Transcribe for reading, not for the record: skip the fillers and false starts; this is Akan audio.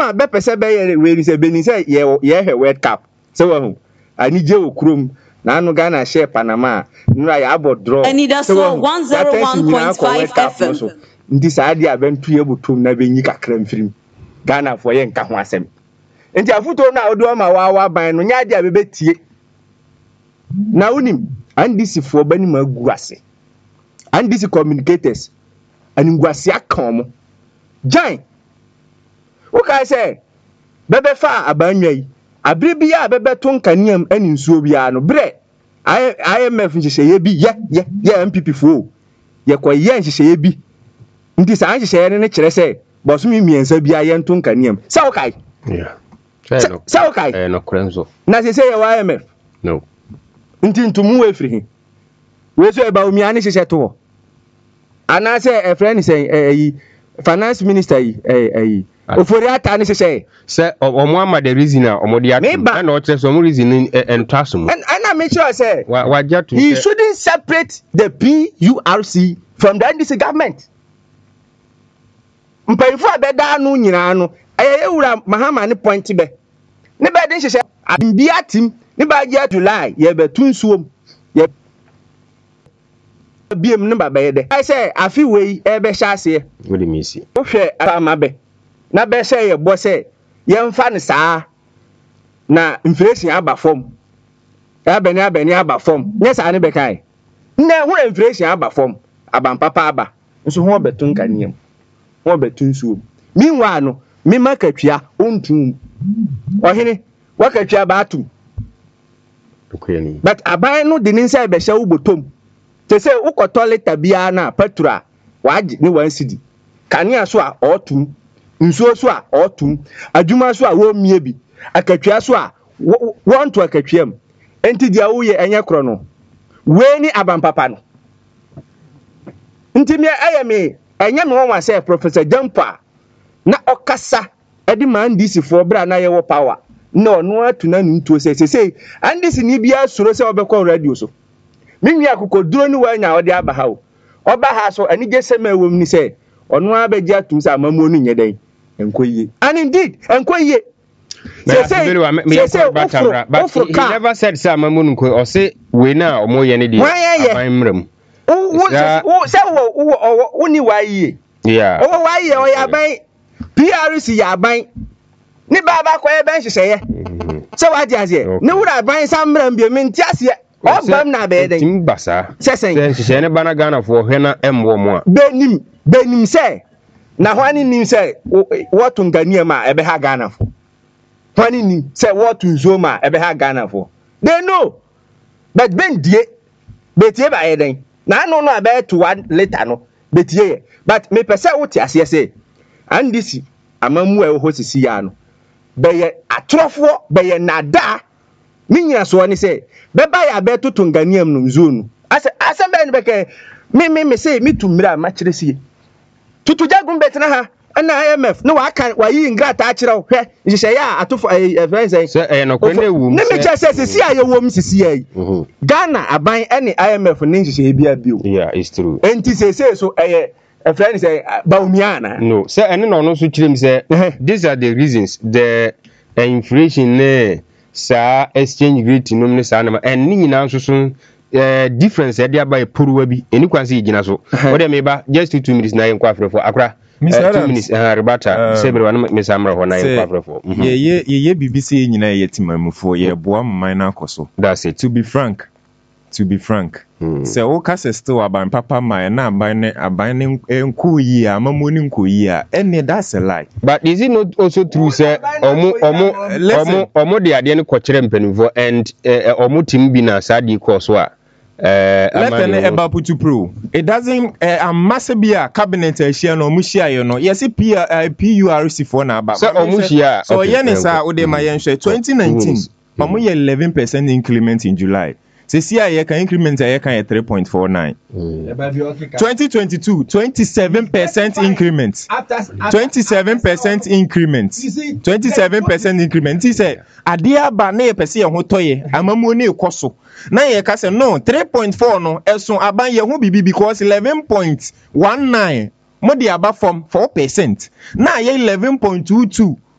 ama be pese be we say Benin say ye World Cup so we ani je okrom na anu Ghana share Panama nra ya abo draw and it so 101.5 FM ndi sa ade abentu ye butum na benyi kakra mfirim Ghana for ye nka ho asem nti afuto na odo ma wa ban no nya ade abebetie na unim andisi for bani magu ase andisi communicators aningwase akan Jan uka say bebe fa abanwa yi abre bi ya bebe to nkaniam ani nsuo bia no bre IMF nhyehyeye bi ye MPP fo ye koye nhyehyeye bi nti sa nhyehyeye ne kire say bosumi miensa bia ye to nkaniam sa ukai sa ukai no krenzo na say ye IMF no nti ntumu we free we so e ba omi ani hyehye to ana say a friend say finance minister ofori ata ne hyehye say omo ama the reason omo dey at na o tell some reason and trust mo and I make sure say he shouldn't separate the PURC from the NDC government mpaifu abeda anu nyina no ewura mahama ne point be ne be de hyehye abia tim ne ba je July ye betu nsuom ye biem ne ba be de I say afi we e be hya ase what do you see wo hwe ama be na be say ye bo say ye mfa ne saa na inflation aba form abani aba form nye saa ne be kai na hu inflation aba form aba papa aba nso ho betu nkaniam ho betu nsuom meanwhile no me makatwa ontum ohene wakatwa ba atum but aban no de ninsa be hya ubotom te say ukoto liter bia na petrol waje ni 1 cedi kanea so a otum nsuo so a otum adwuma so a wo mie bi akatwa so a won to akatwam enti dia wo ye enye kro no we ni abampapa no enti me ayame enye me won say Professor Jampa na okasa edi man DC for bra na ye wo power no atuna ntuo say and this ni bia soro say obekọ radio so minwi akokoduro ni wanya ode aba ha oba ha so ani je sema ewom ni say onu abeji atum say amamu onu nyeden enkoyie and indeed enkoyie say he never said say amamu nu nko o say we na omo ye ne de abanmram wo ni waye yeah o waye o ya ban PRC ya ban ni baba ko e ben hyehye se wadi ase ni wura ban samram bi menti ase obam na be den timbasa sesen hyehye ne bana Ghana fo hwe na emwo mo a benim se na hwani nim se wotu ngania ma ebe ha Ghana fo hwani nim se wotu nzoma ebe ha Ghana fo they know but ben die betie ba eden na no no abe to 1 liter no betie but me pese wo ti ase se andisi amamu e ho sisi ya no beye atrofo beye nada minya so ni say beba ya be tutu nganiam no zonu ase be ni beke me say me tumira ma kire sie tutu jagum betina ha na IMF no wa yi ingrata a kire hwe nhye ya atofo friends say no kwene wu ne me kire say sisi aye wo sisi ayi Ghana aban ene IMF ne nhye bia bio yeah it's true enti say so a friend say baumiana no say ene no so kire mi say these are the reasons the inflation sa exchange rate no ne sa na en ni nyina nso so difference e dey by poruwa bi eni kwanse yigina so o dey me ba just 2 minutes na yen kwa frefo akra 2 minutes rebata sebre wa me samra ho na yen kwa frefo ye BBC nyina ye timamufo ye boa mman na akoso that's it to be frank say o ka se still aban papa man na aban ne nkoyi amamoni nkoyi a ene that's a lie but is it not also true say omo de ade ne kwokere mpanimfo and omo tim bi na sadi course a let me about put pro it doesn't massibia cabinet share no mu share you know yes PURC for na aba so omo share so yenisa o de ma yen hwe 2019 omo ye 11% increment in July. This year, you can increment 3.49. 2022, 27% increment. 27% increment. 27% increment. He said, "Adia bane pesi ehun toye, amamu ne ekoso." Na ye ka say no, 3.4 no, esun aban ye hu bibi because 11.19 mo di aba from 4%. Na ye 11.22.